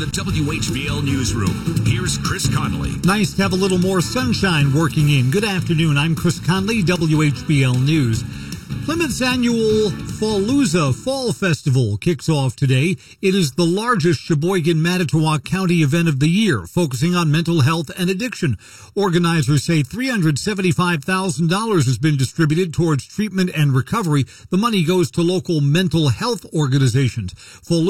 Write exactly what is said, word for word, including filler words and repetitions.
the W H B L Newsroom, here's Chris Conley. Nice to have a little more sunshine working in. Good afternoon. I'm Chris Conley, W H B L News. Plymouth's annual Fallujah Fall Festival kicks off today. It is the largest Sheboygan-Manitowoc County event of the year, focusing on mental health and addiction. Organizers say three hundred seventy-five thousand dollars has been distributed towards treatment and recovery. The money goes to local mental health organizations. Fallujah